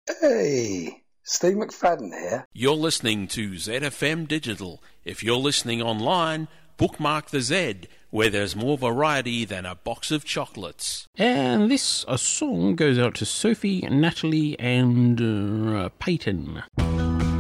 Hey, Steve McFadden here. You're listening to ZFM Digital. If you're listening online, bookmark the Z, where there's more variety than a box of chocolates. And this song goes out to Sophie, Natalie and Peyton.